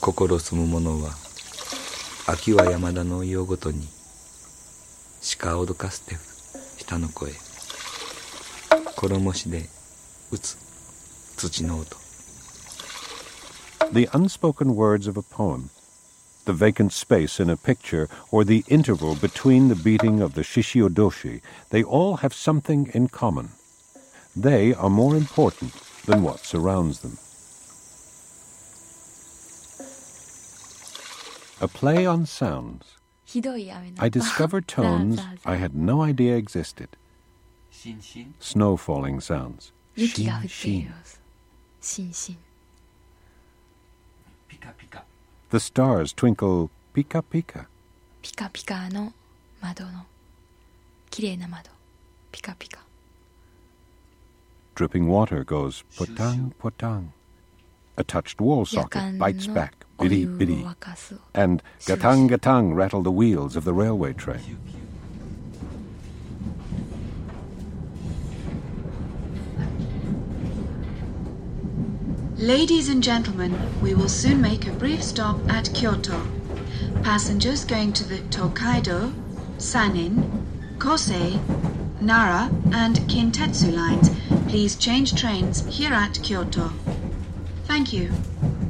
心住む者は秋は山田の夜ごとに鹿を脅かすて下の声衣しで打つ土の音 The unspoken words of a poem, the vacant space in a picture, or the interval between the beating of the shishiodoshi, they all have something in common. They are more important than what surrounds them. A play on sounds. I discovered tones I had no idea existed. Snow falling sounds. Shin, shin. The stars twinkle pika pika. ピカピカの窓の綺麗な窓ピカピカ Dripping water goes potang potang. A touched wall socket bites back, biddy biddy. And gatang gatang rattle the wheels of the railway train. Ladies and gentlemen, we will soon make a brief stop at Kyoto. Passengers going to the Tokaido, Sanin, Kosei, Nara and Kintetsu lines, please change trains here at Kyoto. Thank you.